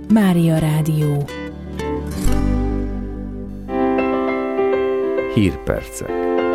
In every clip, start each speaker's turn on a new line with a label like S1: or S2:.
S1: Mária Rádió.
S2: Hírpercek.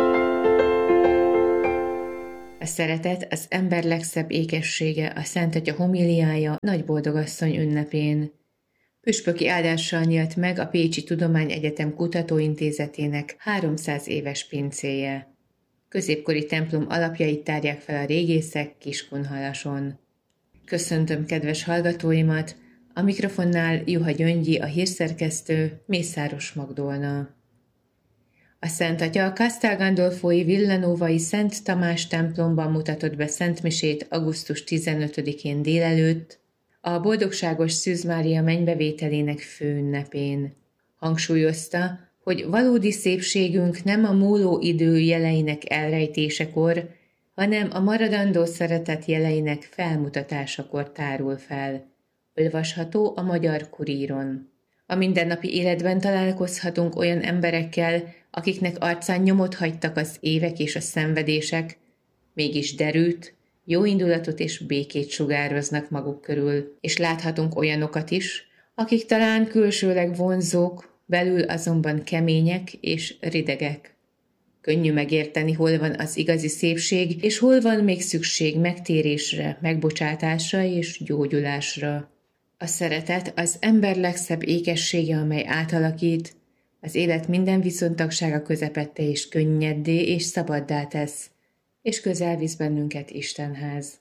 S3: A szeretet az ember legszebb ékessége, a Szent Atya homiliája Nagyboldogasszony ünnepén. Püspöki áldással nyílt meg a Pécsi Tudományegyetem Kutatóintézetének 300 éves pincéje. Középkori templom alapjait tárják fel a régészek Kiskunhalason. Köszöntöm kedves hallgatóimat, a mikrofonnál Juha Gyöngyi, a hírszerkesztő, Mészáros Magdolna. A Szent Atya a Castel Gandolfói Villanovai Szent Tamás templomban mutatott be szentmisét augusztus 15-én délelőtt, a Boldogságos Szűz Mária mennybevételének főünnepén. Hangsúlyozta, hogy valódi szépségünk nem a múló idő jeleinek elrejtésekor, hanem a maradandó szeretet jeleinek felmutatásakor tárul fel. Olvasható a Magyar Kuríron. A mindennapi életben találkozhatunk olyan emberekkel, akiknek arcán nyomot hagytak az évek és a szenvedések, mégis derűt, jóindulatot és békét sugároznak maguk körül, és láthatunk olyanokat is, akik talán külsőleg vonzók, belül azonban kemények és ridegek. Könnyű megérteni, hol van az igazi szépség, és hol van még szükség megtérésre, megbocsátásra és gyógyulásra. A szeretet az ember legszebb ékessége, amely átalakít, az élet minden viszontagsága közepette és könnyeddé és szabaddá tesz, és közel visz bennünket Istenhez.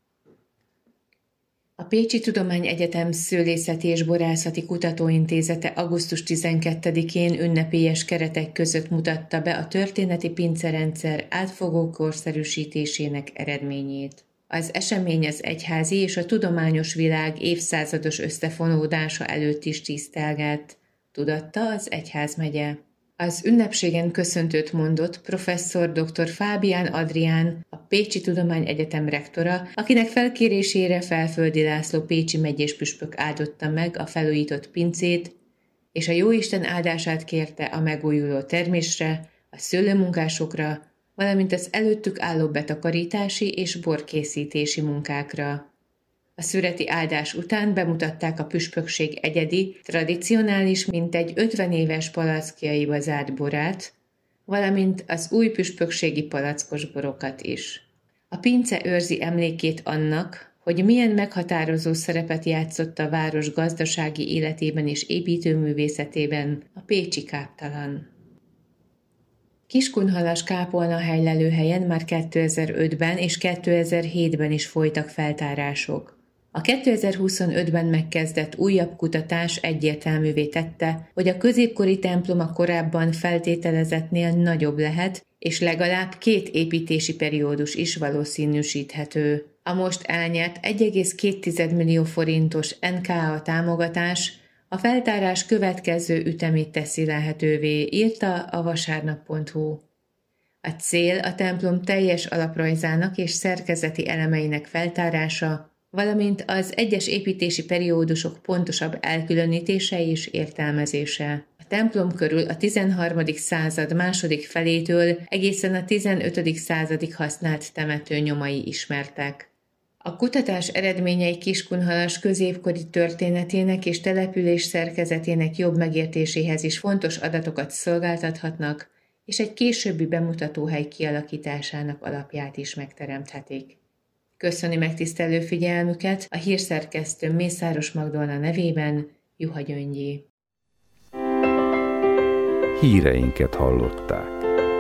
S3: A Pécsi Tudományegyetem Szőlészeti és Borászati Kutatóintézete augusztus 12-én ünnepélyes keretek között mutatta be a történeti pincerendszer átfogó korszerűsítésének eredményét. Az esemény az egyházi és a tudományos világ évszázados összefonódása előtt is tisztelgett, tudatta az egyházmegye. Az ünnepségen köszöntőt mondott professzor dr. Fábián Adrián, a Pécsi Tudományegyetem rektora, akinek felkérésére Felföldi László pécsi megyés püspök áldotta meg a felújított pincét, és a jóisten áldását kérte a megújuló termésre, a szőlőmunkásokra, valamint az előttük álló betakarítási és borkészítési munkákra. A szüreti áldás után bemutatták a püspökség egyedi, tradicionális, mintegy 50 éves palackjaiba zárt borát, valamint az új püspökségi palackos borokat is. A pince őrzi emlékét annak, hogy milyen meghatározó szerepet játszott a város gazdasági életében és építőművészetében a pécsi káptalan. Kiskunhalas kápolnahely lelőhelyen már 2005-ben és 2007-ben is folytak feltárások. A 2025-ben megkezdett újabb kutatás egyértelművé tette, hogy a középkori templom a korábban feltételezettnél nagyobb lehet, és legalább 2 építési periódus is valószínűsíthető. A most elnyert 1,2 millió forintos NKA támogatás a feltárás következő ütemét teszi lehetővé, írta a vasárnap.hu. A cél a templom teljes alaprajzának és szerkezeti elemeinek feltárása, valamint az egyes építési periódusok pontosabb elkülönítése és értelmezése. A templom körül a 13. század második felétől egészen a 15. századig használt temető nyomai ismertek. A kutatás eredményei Kiskunhalas középkori történetének és település szerkezetének jobb megértéséhez is fontos adatokat szolgáltathatnak, és egy későbbi bemutatóhely kialakításának alapját is megteremthetik. Köszöni megtisztelő figyelmüket a hírszerkesztő Mészáros Magdolna nevében, Juha Gyöngyi.
S2: Híreinket hallották.